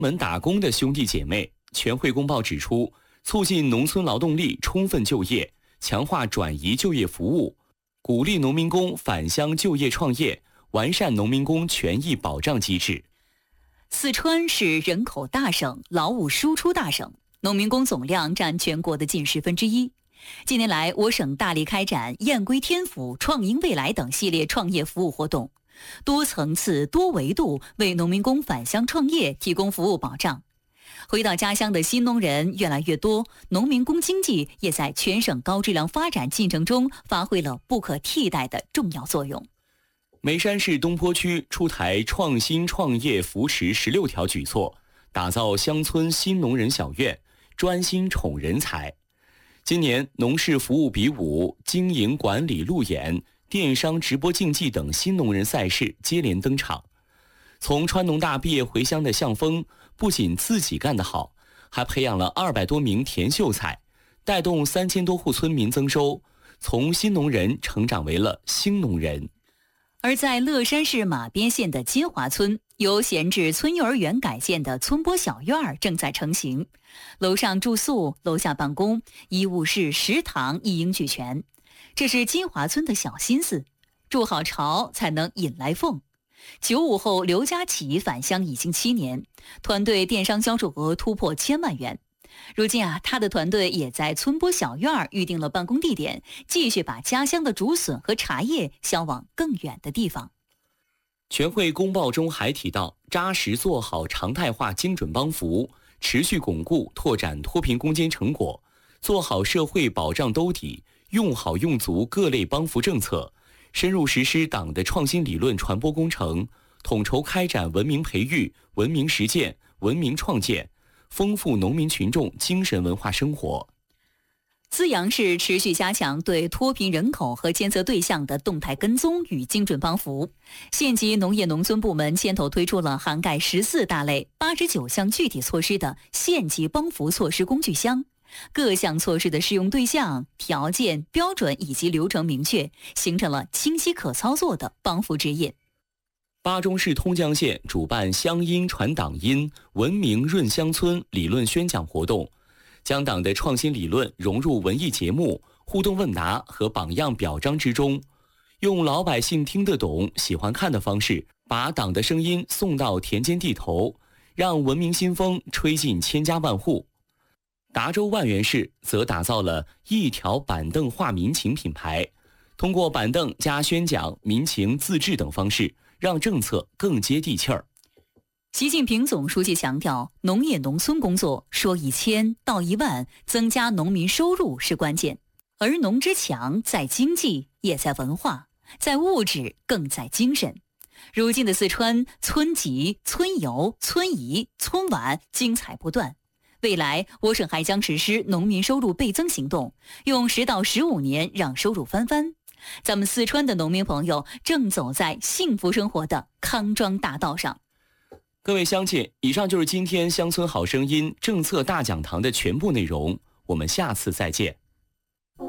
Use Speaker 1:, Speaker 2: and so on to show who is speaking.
Speaker 1: 门打工的兄弟姐妹，全会公报指出，促进农村劳动力充分就业，强化转移就业服务，鼓励农民工返乡就业创业，完善农民工权益保障机制。
Speaker 2: 四川是人口大省、劳务输出大省，农民工总量占全国的近1/10。近年来，我省大力开展燕归天府、创盈未来等系列创业服务活动，多层次、多维度为农民工返乡创业提供服务保障。回到家乡的新农人越来越多，农民工经济也在全省高质量发展进程中发挥了不可替代的重要作用。
Speaker 1: 眉山市东坡区出台创新创业扶持16条举措，打造乡村新农人小院，专心宠人才。今年农事服务比武、经营管理路演、电商直播竞技等新农人赛事接连登场。从川农大毕业回乡的向峰，不仅自己干得好，还培养了200多名田秀才，带动3000多户村民增收，从新农人成长为了兴农人。
Speaker 2: 而在乐山市马边县的金华村，由闲置村幼儿园改建的村播小院正在成型，楼上住宿，楼下办公，医务室、食堂一应俱全。这是金华村的小心思，筑好巢才能引来凤。95后刘佳琪返乡已经7年，团队电商销售额突破1000万元。如今他的团队也在村播小院预定了办公地点，继续把家乡的竹笋和茶叶销往更远的地方。
Speaker 1: 全会公报中还提到，扎实做好常态化精准帮扶，持续巩固拓展脱贫攻坚成果，做好社会保障兜底，用好用足各类帮扶政策，深入实施党的创新理论传播工程，统筹开展文明培育、文明实践、文明创建，丰富农民群众精神文化生活。
Speaker 2: 资阳市持续加强对脱贫人口和监测对象的动态跟踪与精准帮扶。县级农业农村部门牵头推出了涵盖14大类、89项具体措施的县级帮扶措施工具箱，各项措施的适用对象、条件、标准以及流程明确，形成了清晰可操作的帮扶指引。
Speaker 1: 巴中市通江县主办乡音传党音、文明润乡村理论宣讲活动，将党的创新理论融入文艺节目、互动问答和榜样表彰之中，用老百姓听得懂、喜欢看的方式，把党的声音送到田间地头，让文明新风吹进千家万户。达州万源市则打造了一条板凳话民情品牌，通过板凳加宣讲、民情自治等方式，让政策更接地气儿。
Speaker 2: 习近平总书记强调，农业农村工作说1000到10000，增加农民收入是关键。而农之强在经济，也在文化，在物质，更在精神。如今的四川，村集、村游、村仪、村晚精彩不断。未来，我省还将实施农民收入倍增行动，用10到15年让收入翻番。咱们四川的农民朋友正走在幸福生活的康庄大道上。
Speaker 1: 各位乡亲，以上就是今天乡村好声音政策大讲堂的全部内容，我们下次再见。